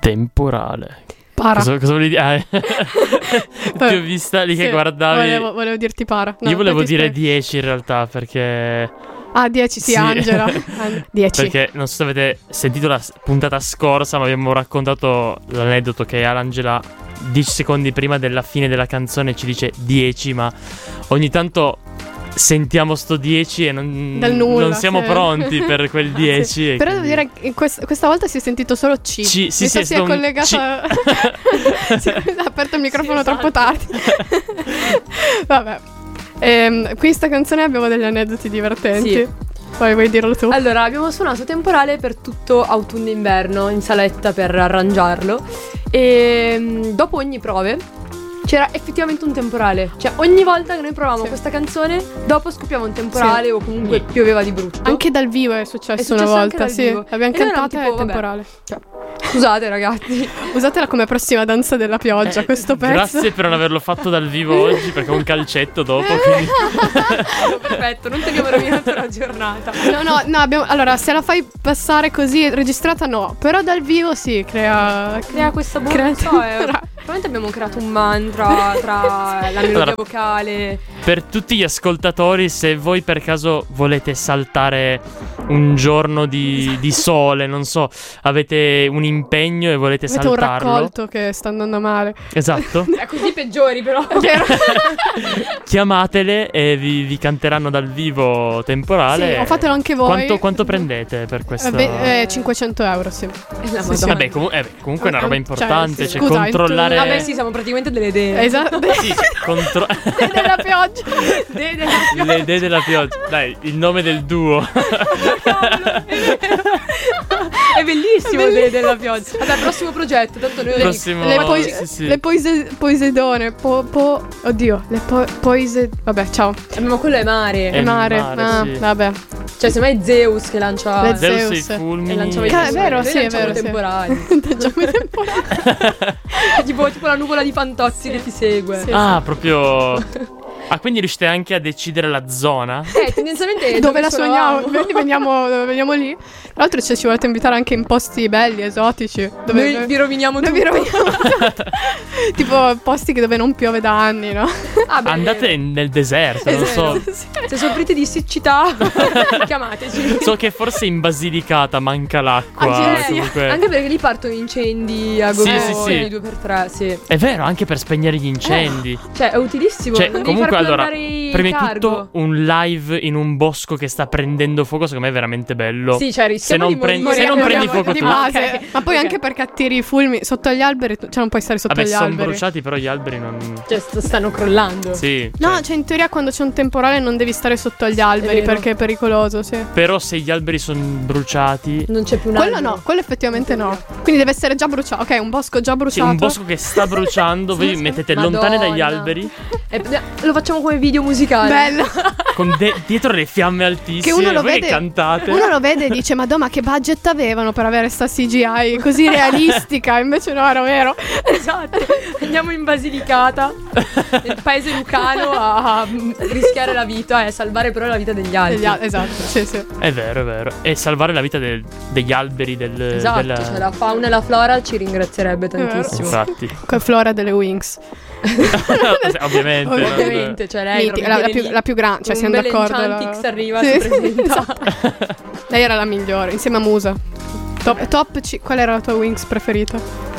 Temporale. Para. Cosa volevi dire? Ti ho vista lì che guardavi. Volevo dirti para. No, io volevo dire spiego. 10 in realtà, perché... Ah, 10, sì, Angela. 10. Perché non so se avete sentito la puntata scorsa, ma abbiamo raccontato l'aneddoto che Angela 10 secondi prima della fine della canzone ci dice 10, ma ogni tanto sentiamo sto 10 e Dal nulla, non siamo pronti per quel 10. Sì. E Però quindi... devo dire che questa volta si è sentito solo C. Sì, Mi sa si è collegata. Si è aperto il microfono Sì, esatto. troppo tardi. Vabbè. Questa canzone abbiamo degli aneddoti divertenti. Sì. Poi vuoi dirlo tu? Allora, abbiamo suonato Temporale per tutto autunno e inverno in saletta per arrangiarlo. E dopo ogni prove c'era effettivamente un temporale. Cioè, ogni volta che noi provavamo questa canzone, dopo scoppiava un temporale o comunque pioveva di brutto. Anche dal vivo è successo una successo anche volta. dal Sì, vivo. l'abbiamo E noi cantata eravamo e tipo, temporale. Cioè, scusate ragazzi. Usatela come prossima danza della pioggia, questo pezzo. Grazie per non averlo fatto dal vivo oggi, perché ho un calcetto dopo. Quindi... Perfetto, non ti abbiamo rovinato la giornata. No, allora, se la fai passare così registrata no, però dal vivo sì, crea questa probabilmente abbiamo creato un mantra tra la melodia vocale. Per tutti gli ascoltatori, se voi per caso volete saltare un giorno di sole, non so, avete un impegno e volete avete saltarlo, un raccolto che sta andando male. esatto, Così peggiori però. È vero. chiamatele e vi canteranno dal vivo Temporale. Sì, o fatelo anche voi. Quanto prendete per questo? 500 euro, sì. Sì, vabbè, comunque è una roba importante, sì. cioè Scusa, controllare. Vabbè, sì, siamo praticamente delle idee. Esatto. Sì, Della pioggia. le idee della pioggia. Dai, il nome del duo. È bellissimo idee della pioggia. Vabbè, prossimo progetto, tanto noi Prossimo. Sì. Le poisedone. Oddio, le poise. Vabbè, ciao. ma quello è mare. È mare. sì. Vabbè. Cioè, semmai è Zeus che lancia Le Zeus e i Zeus. fulmini. e lanciava i È vero, Noi sì, è lanciamo vero, sì. temporali. Lanciamo i temporali. tipo la nuvola di Fantozzi che ti segue. Sì. Ah, proprio. Ah, quindi riuscite anche a decidere la zona? Tendenzialmente Dove la suoniamo? suonavamo? Veniamo lì. Tra l'altro ci volete invitare anche in posti belli, esotici. Dove Noi vi roviniamo noi tutto. vi roviniamo tutto. Tipo posti dove non piove da anni, no? Ah, beh, Andate nel deserto, non so. se soffrite di siccità, chiamateci. So che forse in Basilicata manca l'acqua. Comunque. Anche perché lì partono incendi a Sì, gogo sì. di 2x3, sì. È vero, anche per spegnere gli incendi. Cioè, è utilissimo. Cioè, non devi comunque, far allora, andare i prima di cargo. tutto, un live in un bosco che sta prendendo fuoco, secondo me è veramente bello. Sì, cioè, se rischiamo non, di prendi, morire. se non prendi fuoco di tu. base. Ok. Ma poi Ok. anche perché attiri i fulmini sotto gli alberi, cioè non puoi stare sotto Vabbè, gli sono alberi. bruciati, però gli alberi non. Cioè, stanno crollando. Sì. No, cioè, cioè in teoria quando c'è un temporale non devi stare sotto agli alberi vero. perché è pericoloso, sì. Però se gli alberi sono bruciati. Non c'è più un Quello albero. no, quello effettivamente no. Quindi deve essere già bruciato. Ok, un bosco già Sì, bruciato. un bosco che sta bruciando, voi mettete Madonna. lontane dagli alberi, Lo facciamo come video musicale. Bello. con dietro le fiamme altissime. Che uno lo voi vede. cantate. Uno lo vede e dice: Madonna, che budget avevano per avere sta CGI così realistica? Invece no, era vero. Esatto. Andiamo in Basilicata, nel paese lucano, a rischiare la vita e salvare però la vita degli altri. Esatto, sì, sì. È vero, è vero. E salvare la vita degli alberi Esatto, cioè la fauna e la flora ci ringrazierebbe tantissimo. Infatti. Con Flora delle Wings. Ovviamente. Ovviamente, cioè lei La più grande, cioè siamo d'accordo. Chantix arriva, Sì, si sì, presenta. esatto. Lei era la migliore, insieme a Musa. Qual era la tua Wings preferita?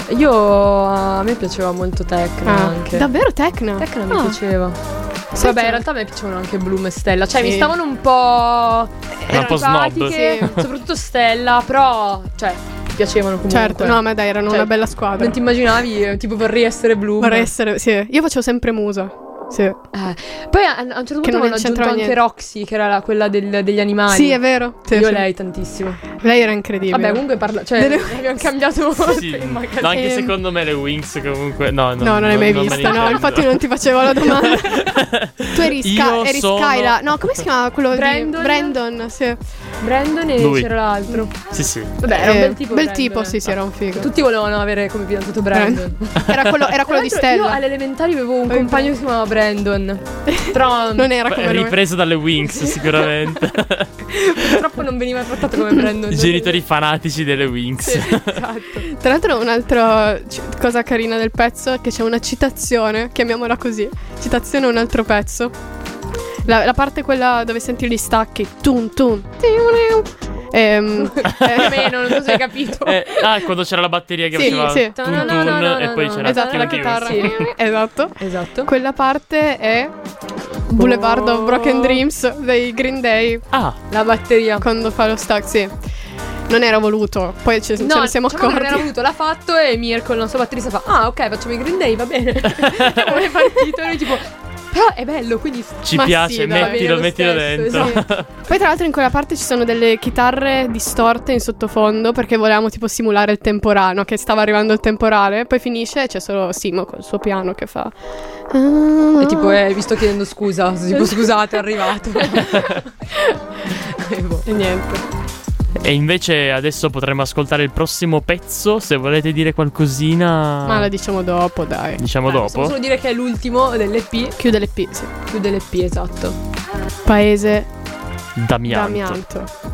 A me piaceva molto Tecna anche. Davvero Tecna? Tecna mi piaceva. Sì, Vabbè, cioè- in realtà a me piacevano anche Bloom e Stella. Cioè, Sì. mi stavano un po'. Era un po' snob. Sì. Soprattutto Stella, però. Cioè, mi piacevano comunque. Certo, no, ma dai, erano Cioè, una bella squadra. Non ti immaginavi, tipo, vorrei essere Bloom. Vorrei essere, sì. Io facevo sempre Musa. Sì. Poi a un certo punto non hanno aggiunto c'entrava anche niente. Roxy, che era quella degli animali. Sì, è vero. Sì, Io sì. lei tantissimo. Lei era incredibile. Vabbè, comunque cioè, abbiamo cambiato Sì. tema, No, anche Ehm. secondo me le Wings comunque. No, No, non l'hai mai me ne vista. No, intendo. infatti non ti facevo la domanda. Tu eri Io eri sono- Skyla. No, come si chiama quello Brandon? di Brandon, sì. Brandon e Lui. c'era l'altro. Sì. Vabbè, era un bel tipo. Bel Brandon. tipo, sì, era un figo. Tutti volevano avere come fidanzato Brandon. Era quello di Tra l'altro, Io Stella. alle elementari avevo un compagno che si chiamava Brandon. Però Non era come lui. Ripreso dalle Winx sicuramente. purtroppo non veniva trattato come Brandon. I genitori fanatici delle Winx. Sì, esatto. Tra l'altro un'altra cosa carina del pezzo è che c'è una citazione, chiamiamola così. Citazione a un altro pezzo. La parte quella dove senti gli stacchi. Tun tun. Più o meno, non so se hai capito. Quando c'era la batteria che Sì, faceva sì. tun tun e poi c'era Esatto, la tun tun. chitarra. Sì. Esatto. Quella parte è Boulevard of Broken Dreams dei Green Day. Ah, La batteria. Quando fa lo stack, sì. Non era voluto, poi ce ne siamo diciamo che accorti. non era voluto, l'ha fatto e Mirko, il nostro batterista, fa: ah, ok, facciamo i Green Day, va bene. Come è partito? E noi tipo, però è bello, quindi ci Ma piace, sì, dai, mettilo va bene lo dentro. stesso, Poi tra l'altro in quella parte ci sono delle chitarre distorte in sottofondo perché volevamo tipo simulare il temporale, no? Che stava arrivando il temporale. Poi finisce e c'è solo Simo col suo piano che fa. E tipo, vi sto chiedendo scusa, tipo scusate, è arrivato. E niente. E invece adesso potremmo ascoltare il prossimo pezzo. Se volete dire qualcosina, Ma la diciamo dopo, dai. diciamo Possiamo dopo. solo dire che è l'ultimo dell'EP. Chiude l'EP, sì. Più dell'EP, esatto. Paese D'Amianto. d'amianto.